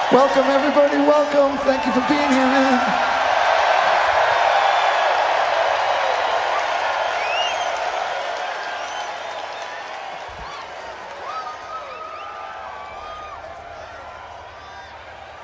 Welcome, everybody. Welcome. Thank you for being here, man.